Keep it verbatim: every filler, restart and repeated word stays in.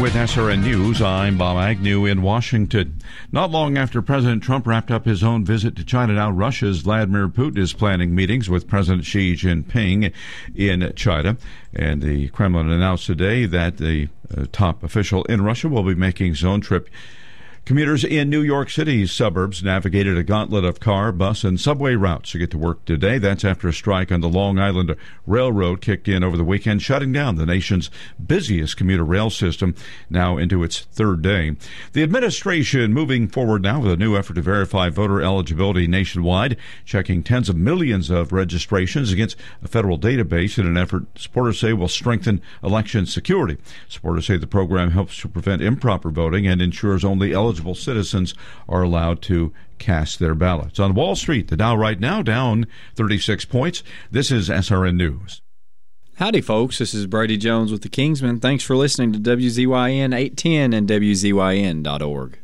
with S R N News, I'm Bob Agnew in Washington. Not long after President Trump wrapped up his own visit to China, now Russia's Vladimir Putin is planning meetings with President Xi Jinping in China. And the Kremlin announced today that the uh, top official in Russia will be making his own trip. Commuters in New York City's suburbs navigated a gauntlet of car, bus, and subway routes to get to work today. That's after a strike on the Long Island Railroad kicked in over the weekend, shutting down the nation's busiest commuter rail system, now into its third day. The administration moving forward now with a new effort to verify voter eligibility nationwide, checking tens of millions of registrations against a federal database in an effort supporters say will strengthen election security. Supporters say the program helps to prevent improper voting and ensures only eligible Eligible citizens are allowed to cast their ballots. On Wall Street, the Dow right now down thirty-six points. This is S R N News. Howdy, folks. This is Brady Jones with the Kingsman. Thanks for listening to W Z Y N eight ten and W Z Y N dot org.